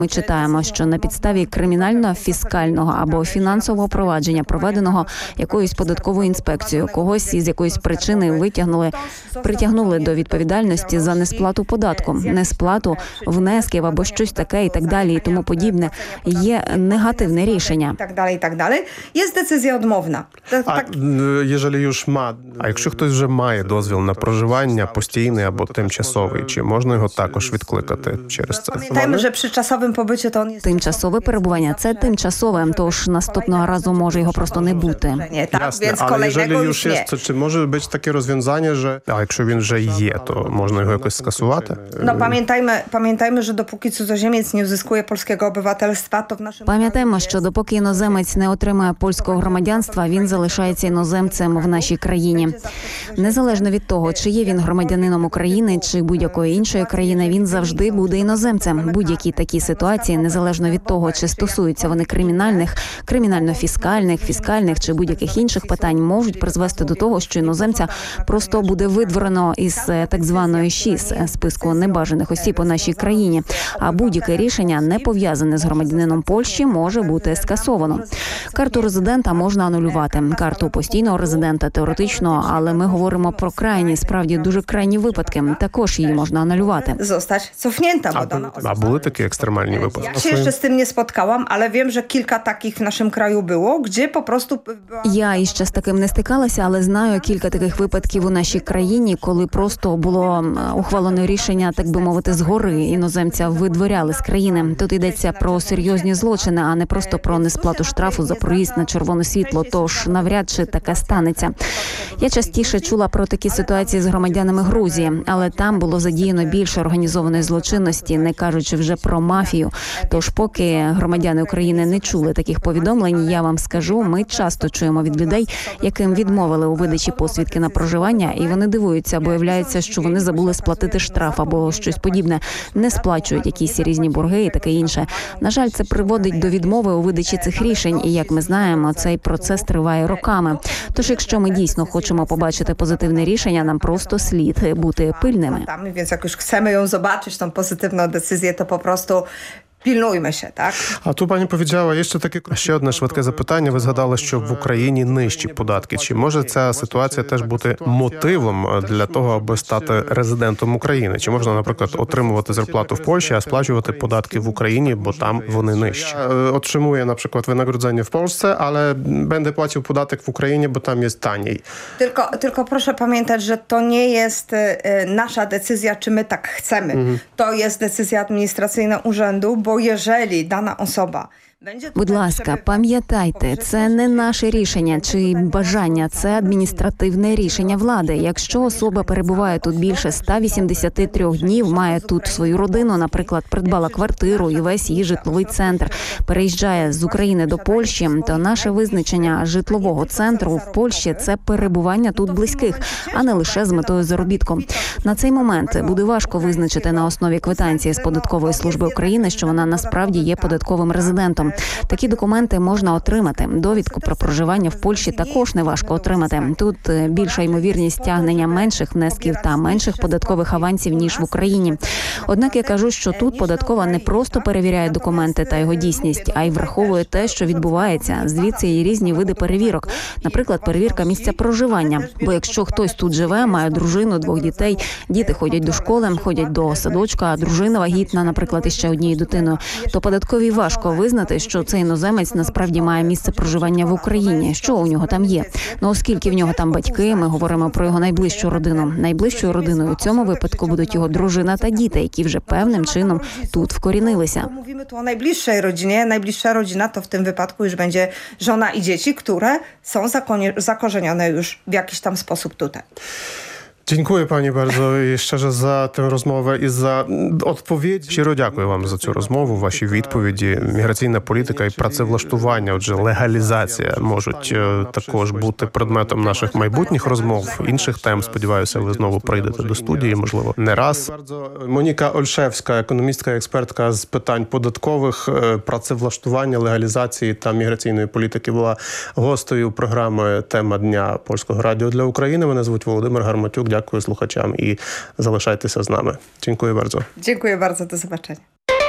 Ми читаємо, що на підставі кримінально-фіскального або фінансового провадження, проведеного якоюсь податковою інспекцією, когось із якоїсь причини притягнули до відповідальності за несплату податку, несплату внесків або щось таке і так далі, і тому подібне, є негативне рішення. І так далі. Є децизія відмовна. А якщо хтось вже має дозвіл на проживання, постійний або тимчасовий, чи можна його також відкликати через це? Пам'ятаємо, що при часовому побуті то він є... Тимчасове перебування – це тимчасове, тож наступного разу може його просто не бути. Ясно, але якщо już є, то чи може бути таке розв'язання, що якщо він вже є, то можна його якось скасувати? Пам'ятаємо, що допоки cudzoziemiec не uzyskuje polskiego obywatelstwa, то в нашому... Пам'ятаємо, що допоки іноземець не отримає польського громадянства, він залишається іноземцем в нашій країні. Незалежно від того, чи є він громадянином України, чи будь-якої іншої країни, він завжди буде іноземцем. Будь-які такі ситуації, незалежно від того, чи стосуються вони кримінальних, кримінально-фіскальних, фіскальних чи будь-яких інших питань, можуть призвести до того, що іноземця просто буде видворено із так званої ШІС, списку небажаних осіб у нашій країні. А будь-яке рішення, не пов'язане з громадянином Польщі, може бути скасовано. Карту резидента можна анулювати, карту постійного резидента теоретично, але ми говоримо про крайні, справді дуже крайні випадки. Також її можна анулювати. Zostać cofnięta, А були такі екстремальні випадки? Ja się jeszcze z tym nie spotkałam, ale wiem, że kilka takich w naszym kraju było, gdzie po prostu... Я іще з таким не стикалася, але знаю кілька таких випадків у нашій країні, коли просто було ухвалено рішення, так би мовити, згори. Іноземця видворяли з країни. Тут йдеться про серйозні злочини, а не просто про несплату штрафу за проїзд на червоне світло, тож навряд чи таке станеться. Я частіше чула про такі ситуації з громадянами Грузії, але там було задіяно більше організованої злочинності, не кажучи вже про мафію. Тож поки громадяни України не чули таких повідомлень, я вам скажу, ми часто чуємо від людей, яким відмовили у видачі посвідки на проживання, і вони дивуються, бо виявляється, що вони забули сплатити штраф або щось подібне, не сплачують якісь різні борги і таке інше. На жаль, це приводить до відмови у видачі цих рішень, і, як ми знаємо, цей процес триває роками. Тож, якщо ми дійсно хочемо побачити позитивне рішення, нам просто слід бути пильними. Więc jak już chcemy ją zobaczyć, tą pozytywną decyzję, to po prostu pilnujmy się, tak? А тут пані powiedziała, ще одне швидке запитання. Ви згадали, що в Україні нижчі податки. Чи може ця ситуація теж бути мотивом для того, аби стати резидентом України? Чи можна, наприклад, отримувати зарплату в Польщі, а сплачувати податки в Україні, бо там вони нижчі? Otrzymuję na przykład wynagrodzenie w Polsce, ale będę płacił podatek w Ukrainie, bo tam jest taniej. Tylko proszę pamiętać, że to nie jest nasza decyzja, czy my tak chcemy. To jest decyzja administracyjna urzędu, bo jeżeli dana osoba... Будь ласка, пам'ятайте, це не наше рішення чи бажання, це адміністративне рішення влади. Якщо особа перебуває тут більше 183 днів, має тут свою родину, наприклад, придбала квартиру і весь її житловий центр, переїжджає з України до Польщі, то наше визначення житлового центру в Польщі – це перебування тут близьких, а не лише з метою заробітку. На цей момент буде важко визначити на основі квитанції з Податкової служби України, що вона насправді є податковим резидентом. Такі документи можна отримати. Довідку про проживання в Польщі також неважко отримати. Тут більша ймовірність стягнення менших внесків та менших податкових авансів, ніж в Україні. Однак я кажу, що тут податкова не просто перевіряє документи та його дійсність, а й враховує те, що відбувається. Звідси є різні види перевірок. Наприклад, перевірка місця проживання. Бо якщо хтось тут живе, має дружину, 2 дітей, діти ходять до школи, ходять до садочка, а дружина вагітна, наприклад, іще однією дитиною, то податковій важко визнати, що цей іноземець насправді має місце проживання в Україні. Що у нього там є? Ну, оскільки в нього там батьки, ми говоримо про його найближчу родину. Найближчою родиною у цьому випадку будуть його дружина та діти, які вже певним чином тут вкорінилися. Mówimy tu o najbliższej rodzinie. Najbliższa rodzina to w tym wypadku już będzie żona i dzieci, które są zakorzenione już w jakiś tam sposób tutaj. Dziękuję Pani bardzo szczerze za tę rozmowę і за відповідь. Щиро дякую вам за цю розмову, ваші відповіді. Міграційна політика і працевлаштування, отже, легалізація можуть також бути предметом наших майбутніх розмов, інших тем. Сподіваюся, ви знову прийдете до студії, можливо, не раз. Моніка Ольшевська, економістка і експертка з питань податкових, працевлаштування, легалізації та міграційної політики, була гостею програми «Тема дня» Польського радіо для України. Мене звуть Володимир Гарматюк. Дякую слухачам і залишайтеся з нами. Дякую bardzo. Dziękuję bardzo, do zobaczenia.